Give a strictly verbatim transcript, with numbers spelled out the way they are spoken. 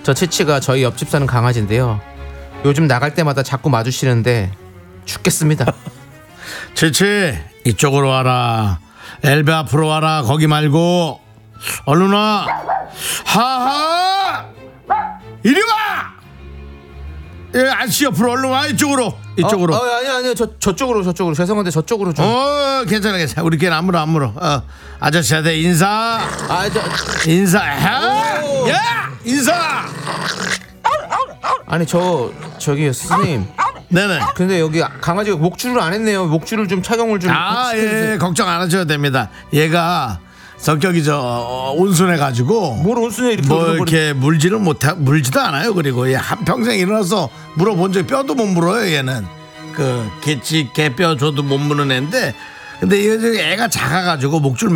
저 치치가 저희 옆집 사는 강아지인데요. 요즘 나갈 때마다 자꾸 마주치는데 죽겠습니다. 치치 이쪽으로 와라. 엘베 앞으로 와라. 거기 말고 얼른 와. 하하 이리 와. 예, 아저씨 옆으로 얼른 와. 이쪽으로 이쪽으로. 어, 어, 아니 아니요 저 저쪽으로 저쪽으로 죄송한데 저쪽으로 좀. 어 괜찮아 괜찮아. 우리끼리 안 물어 안 물어. 어, 아저씨한테 인사. 아저 인사. 야, 야 인사. 아니 저 저기요 스님. 네네. 근데 여기 강아지가 목줄을 안 했네요. 목줄을 좀 착용을 좀. 아, 시켜주세요. 예, 걱정 안 하셔도 됩니다. 얘가 성격이 저 어, 온순해가지고 뭘 온순해 이렇게 뭐 얼굴 이렇게 물지를 못하 물지도 않아요. 그리고 얘 한 평생 일어나서 물어본 적 뼈도 못 물어요. 얘는 그 개치 개뼈 줘도 못 무는 애인데 근데 얘 애가 작아가지고 목줄